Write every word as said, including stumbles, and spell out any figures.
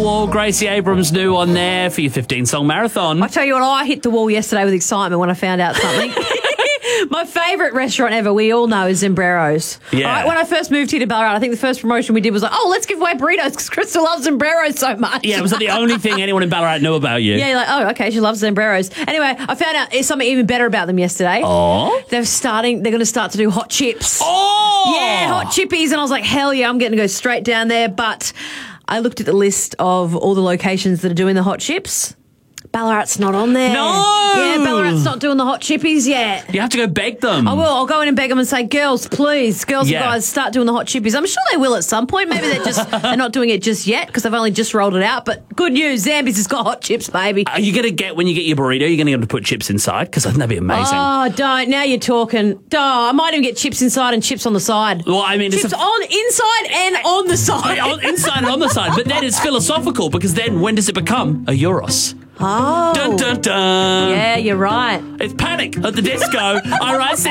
wall. Gracie Abrams new on there for your fifteen-song marathon. I tell you what, I hit the wall yesterday with excitement when I found out something. My favourite restaurant ever, we all know, is Zambreros. Yeah. Right, when I first moved here to Ballarat, I think the first promotion we did was like, oh, let's give away burritos because Crystal loves Zambreros so much. Yeah, was that the only thing anyone in Ballarat knew about you? Yeah, you're like, oh, okay, she loves Zambreros. Anyway, I found out something even better about them yesterday. Oh? They're starting, they're going to start to do hot chips. Oh! Yeah, hot chippies. And I was like, hell yeah, I'm getting to go straight down there. But I looked at the list of all the locations that are doing the hot chips. Ballarat's not on there. No! Yeah, Ballarat's not doing the hot chippies yet. You have to go beg them. I will. I'll go in and beg them and say, girls, please, girls Yeah. and guys, start doing the hot chippies. I'm sure they will at some point. Maybe they're just they're not doing it just yet because they've only just rolled it out. But good news, Zambies has got hot chips, baby. Are you going to get, when you get your burrito, you're going to be able to put chips inside? Because I think that'd be amazing. Oh, don't. Now you're talking. Oh, I might even get chips inside and chips on the side. Well, I mean, Chips it's a, on inside and on the side. on, inside and on the side. But then it's philosophical because then when does it become a Euros? Oh. Dun, dun, dun. Yeah, you're right. It's Panic at the Disco. All right,